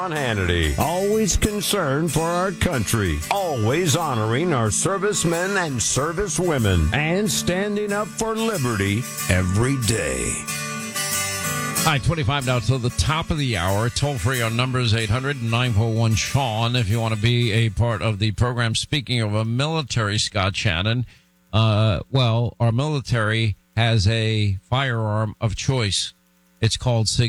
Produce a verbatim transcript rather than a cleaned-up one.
Sean Hannity, always concerned for our country, always honoring our servicemen and servicewomen, and standing up for liberty every day. All right, twenty-five now to the top of the hour. Toll free on numbers eight hundred nine four one Sean if you want to be a part of the program. Speaking of a military, Scott Shannon, uh, well, our military has a firearm of choice. It's called Sig.